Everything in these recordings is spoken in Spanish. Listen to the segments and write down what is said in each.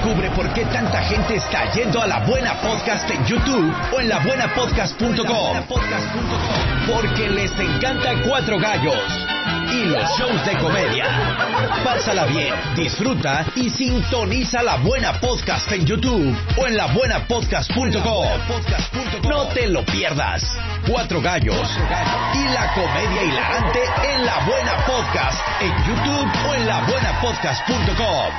Descubre por qué tanta gente está yendo a La Buena Podcast en YouTube o en labuenapodcast.com. Porque les encanta Cuatro Gallos y los shows de comedia. Pásala bien, disfruta y sintoniza La Buena Podcast en YouTube o en labuenapodcast.com. No te lo pierdas. Cuatro Gallos y la comedia hilarante en La Buena Podcast en YouTube o en labuenapodcast.com.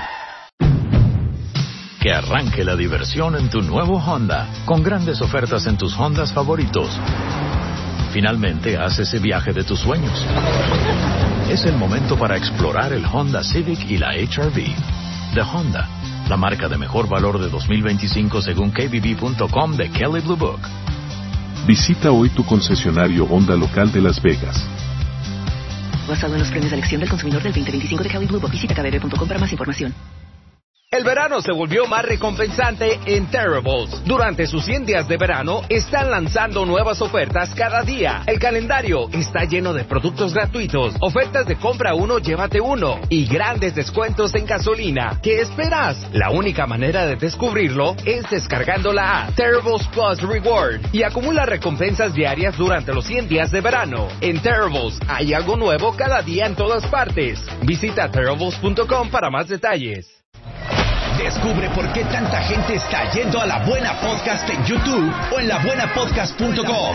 Que arranque la diversión en tu nuevo Honda, con grandes ofertas en tus Hondas favoritos. Finalmente, haz ese viaje de tus sueños. Es el momento para explorar el Honda Civic y la HR-V. De Honda, la marca de mejor valor de 2025 según KBB.com de Kelley Blue Book. Visita hoy tu concesionario Honda local de Las Vegas. Basado en los premios de elección del consumidor del 2025 de Kelley Blue Book. Visita kbb.com para más información. El verano se volvió más recompensante en Terribles. Durante sus 100 días de verano, están lanzando nuevas ofertas cada día. El calendario está lleno de productos gratuitos, ofertas de compra uno, llévate uno, y grandes descuentos en gasolina. ¿Qué esperas? La única manera de descubrirlo es descargando la app Terribles Plus Reward y acumula recompensas diarias durante los 100 días de verano. En Terribles hay algo nuevo cada día en todas partes. Visita Terribles.com para más detalles. Descubre por qué tanta gente está yendo a La Buena Podcast en YouTube o en labuenapodcast.com.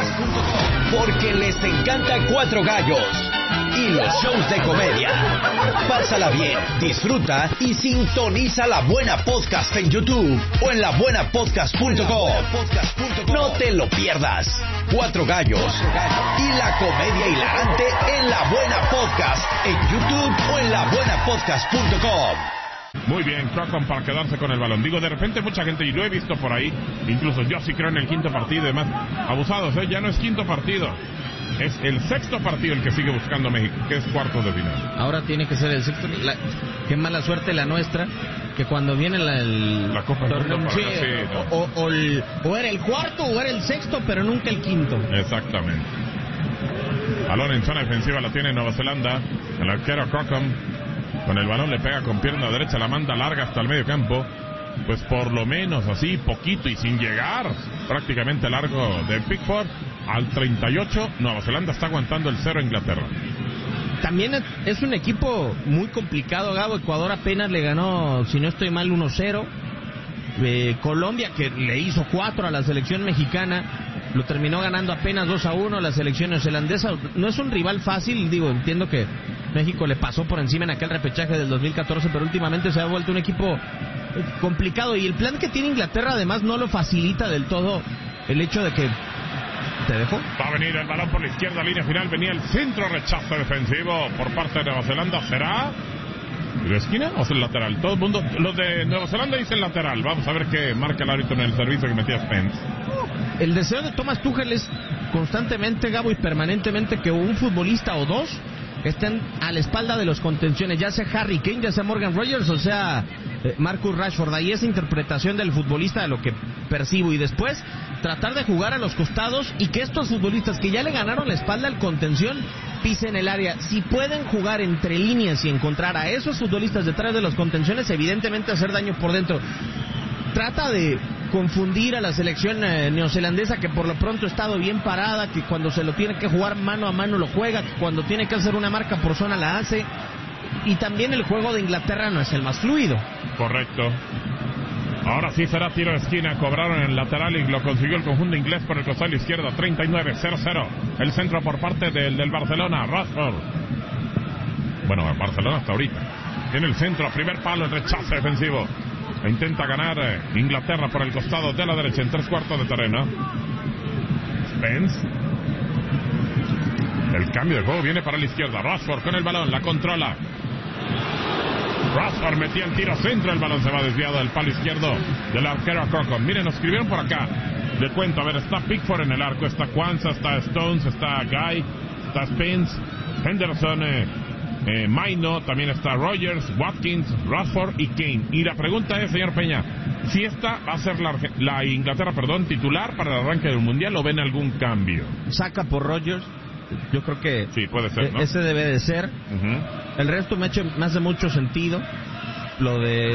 Porque les encanta Cuatro Gallos y los shows de comedia. Pásala bien, disfruta y sintoniza La Buena Podcast en YouTube o en labuenapodcast.com. No te lo pierdas. Cuatro Gallos y la comedia hilarante en La Buena Podcast en YouTube o en labuenapodcast.com. Muy bien, Crocom para quedarse con el balón. Digo, de repente mucha gente, y lo he visto por ahí, incluso yo sí creo en el quinto partido y demás, abusados, ya no es quinto partido, es el sexto partido el que sigue buscando México, que es cuartos de final. Ahora tiene que ser el sexto. Qué mala suerte la nuestra, que cuando viene la Copa del Mundo, sí, o era el cuarto o era el sexto, pero nunca el quinto. Exactamente. Balón en zona defensiva la tiene Nueva Zelanda, el arquero Crocom. Con el balón le pega con pierna derecha, la manda larga hasta el medio campo. Pues por lo menos así, poquito y sin llegar prácticamente largo de Pickford. Al 38, Nueva Zelanda está aguantando el 0 a Inglaterra. También es un equipo muy complicado, Gabo. Ecuador apenas le ganó, si no estoy mal, 1-0. Colombia, que le hizo 4 a la selección mexicana, lo terminó ganando apenas 2-1 a la selección neozelandesa. No es un rival fácil, digo, entiendo que México le pasó por encima en aquel repechaje del 2014, pero últimamente se ha vuelto un equipo complicado, y el plan que tiene Inglaterra además no lo facilita del todo el hecho de que... ¿Te dejo? Va a venir el balón por la izquierda, línea final, venía el centro, rechazo defensivo por parte de Nueva Zelanda. ¿Será de esquina o es el lateral? Todo el mundo, los de Nueva Zelanda dicen lateral. Vamos a ver qué marca el árbitro en el servicio que metía Spence. El deseo de Thomas Tuchel es constantemente, Gabo, y permanentemente que un futbolista o dos estén a la espalda de los contenciones, ya sea Harry Kane, ya sea Morgan Rogers o sea Marcus Rashford. Ahí esa interpretación del futbolista de lo que percibo, y después tratar de jugar a los costados y que estos futbolistas que ya le ganaron la espalda al contención pisen el área. Si pueden jugar entre líneas y encontrar a esos futbolistas detrás de los contenciones, evidentemente hacer daño por dentro. Trata de confundir a la selección neozelandesa, que por lo pronto ha estado bien parada, que cuando se lo tiene que jugar mano a mano lo juega, que cuando tiene que hacer una marca por zona la hace, y también el juego de Inglaterra no es el más fluido. Correcto. Ahora sí será tiro de esquina, cobraron en el lateral y lo consiguió el conjunto inglés por el costado izquierdo. 39-0-0, el centro por parte del Barcelona, Rashford. Bueno, Barcelona hasta ahorita tiene el centro, primer palo, el rechazo defensivo. Intenta ganar Inglaterra por el costado de la derecha en 3/4 de terreno. Spence. El cambio de juego viene para la izquierda. Rashford con el balón, la controla. Rashford metía el tiro centro, el balón se va desviado del palo izquierdo del arquero Crocom. Miren, nos escribieron por acá. Le cuento, a ver, está Pickford en el arco, está Kwanzaa, está Stones, está Guy, está Spence, Henderson, Maino, también está Rogers, Watkins, Rashford y Kane. Y la pregunta es, señor Peña, si esta va a ser la Inglaterra, titular para el arranque del Mundial, ¿o ven algún cambio? Saca por Rogers. Yo creo que sí, puede ser, ¿no? Ese debe de ser. El resto me hace mucho sentido. Lo de